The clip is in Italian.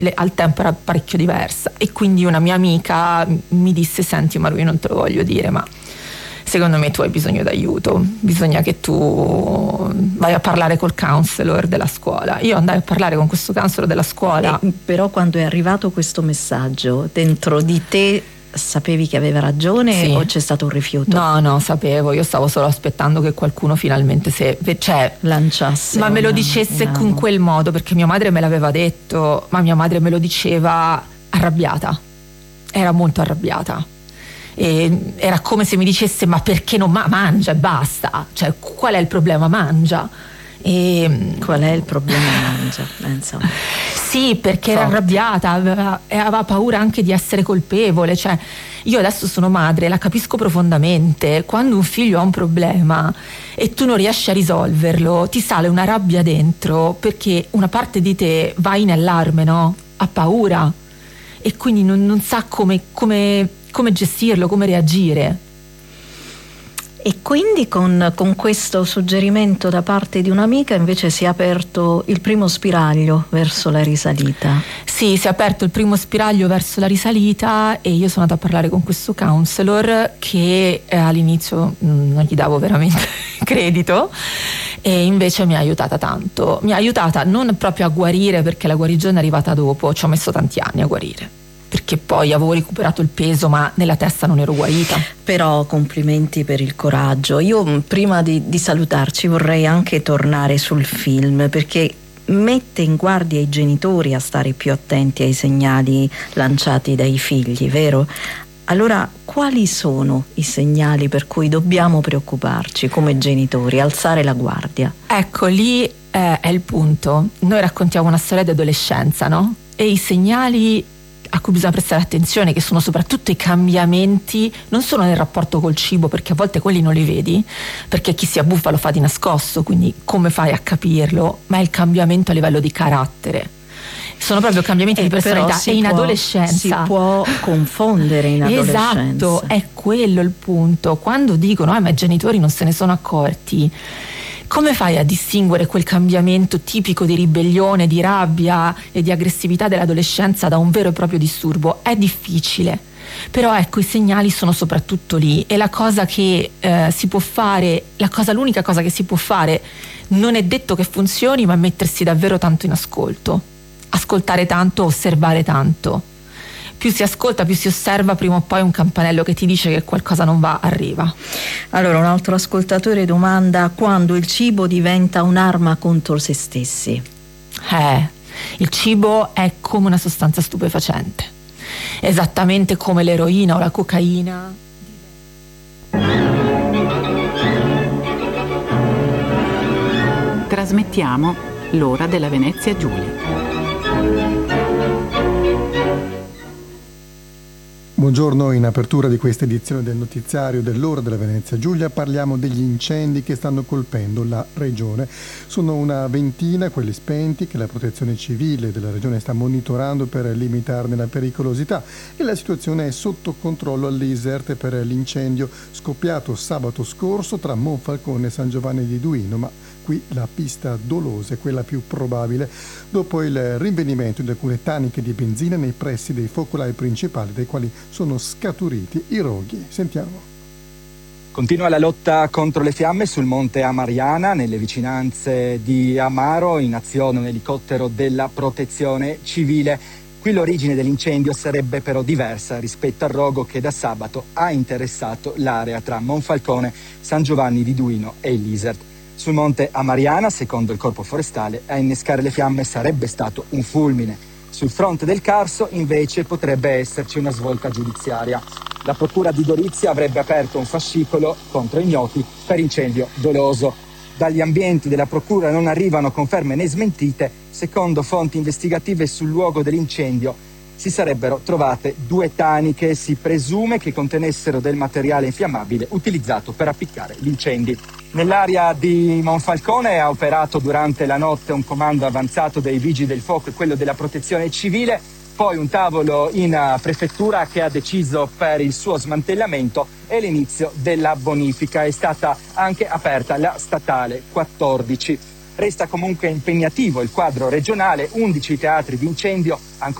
al tempo era parecchio diversa, e quindi una mia amica mi disse: senti Maru, io non te lo voglio dire, ma secondo me tu hai bisogno d'aiuto, bisogna che tu vai a parlare col counselor della scuola. Io andai a parlare con questo counselor della scuola. Però quando è arrivato questo messaggio, dentro di te sapevi che aveva ragione, sì, o c'è stato un rifiuto? No, sapevo, io stavo solo aspettando che qualcuno finalmente lanciasse, ma me lo dicesse in quel modo, perché mia madre me l'aveva detto, ma mia madre me lo diceva arrabbiata, era molto arrabbiata. E era come se mi dicesse: ma perché non mangia e basta, cioè qual è il problema, mangia. E qual è il problema, mangia, insomma. Sì, perché era arrabbiata, aveva paura anche di essere colpevole. Cioè, io adesso sono madre, la capisco profondamente. Quando un figlio ha un problema e tu non riesci a risolverlo, ti sale una rabbia dentro, perché una parte di te va in allarme, no? Ha paura, e quindi non sa come gestirlo, come reagire. E quindi con questo suggerimento da parte di un'amica invece si è aperto il primo spiraglio verso la risalita. Sì, si è aperto il primo spiraglio verso la risalita, e io sono andata a parlare con questo counselor che all'inizio non gli davo veramente credito, e invece mi ha aiutata tanto. Mi ha aiutata non proprio a guarire, perché la guarigione è arrivata dopo, ci ho messo tanti anni a guarire, perché poi avevo recuperato il peso ma nella testa non ero guarita. Però complimenti per il coraggio. Io prima di salutarci vorrei anche tornare sul film, perché mette in guardia i genitori a stare più attenti ai segnali lanciati dai figli, vero? Allora, quali sono i segnali per cui dobbiamo preoccuparci come genitori, alzare la guardia? Ecco, lì è il punto. Noi raccontiamo una storia di adolescenza, no? E i segnali a cui bisogna prestare attenzione, che sono soprattutto i cambiamenti, non solo nel rapporto col cibo, perché a volte quelli non li vedi, perché chi si abbuffa lo fa di nascosto, quindi come fai a capirlo, ma è il cambiamento a livello di carattere. Sono proprio cambiamenti di personalità, e in adolescenza si può confondere in adolescenza. Esatto, è quello il punto. Quando dicono ma i genitori non se ne sono accorti, come fai a distinguere quel cambiamento tipico di ribellione, di rabbia e di aggressività dell'adolescenza da un vero e proprio disturbo? È difficile, però ecco, i segnali sono soprattutto lì, e la cosa che si può fare, l'unica cosa che si può fare, non è detto che funzioni, ma mettersi davvero tanto in ascolto, ascoltare tanto, osservare tanto. Più si ascolta, più si osserva, prima o poi un campanello che ti dice che qualcosa non va arriva. Allora, un altro ascoltatore domanda: quando il cibo diventa un'arma contro se stessi? Il cibo è come una sostanza stupefacente, esattamente come l'eroina o la cocaina. Trasmettiamo l'ora della Venezia Giulia. Buongiorno, in apertura di questa edizione del notiziario dell'ora della Venezia Giulia parliamo degli incendi che stanno colpendo la regione. Sono una ventina quelli spenti che la protezione civile della regione sta monitorando per limitarne la pericolosità, e la situazione è sotto controllo all'Isert per l'incendio scoppiato sabato scorso tra Monfalcone e San Giovanni di Duino, ma qui la pista dolosa è quella più probabile dopo il rinvenimento di alcune taniche di benzina nei pressi dei focolai principali, dai quali sono scaturiti i roghi. Sentiamo. Continua la lotta contro le fiamme sul monte Amariana, nelle vicinanze di Amaro, in azione un elicottero della protezione civile. Qui l'origine dell'incendio sarebbe però diversa rispetto al rogo che da sabato ha interessato l'area tra Monfalcone, San Giovanni di Duino e l'Isert. Sul monte Amariana, secondo il corpo forestale, a innescare le fiamme sarebbe stato un fulmine. Sul fronte del Carso, invece, potrebbe esserci una svolta giudiziaria. La procura di Gorizia avrebbe aperto un fascicolo contro ignoti per incendio doloso. Dagli ambienti della procura non arrivano conferme né smentite. Secondo fonti investigative, sul luogo dell'incendio si sarebbero trovate 2 taniche, si presume che contenessero del materiale infiammabile utilizzato per appiccare gli incendi. Nell'area di Monfalcone ha operato durante la notte un comando avanzato dei Vigili del Fuoco e quello della Protezione Civile, poi un tavolo in prefettura che ha deciso per il suo smantellamento e l'inizio della bonifica. È stata anche aperta la statale 14. Resta comunque impegnativo il quadro regionale, 11 teatri di incendio ancora